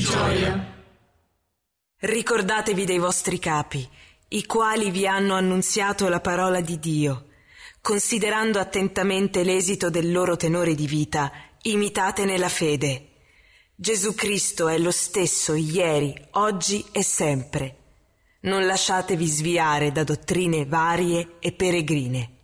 gioia. Ricordatevi dei vostri capi, i quali vi hanno annunziato la parola di Dio. Considerando attentamente l'esito del loro tenore di vita, imitatene la fede. Gesù Cristo è lo stesso ieri, oggi e sempre. Non lasciatevi sviare da dottrine varie e peregrine.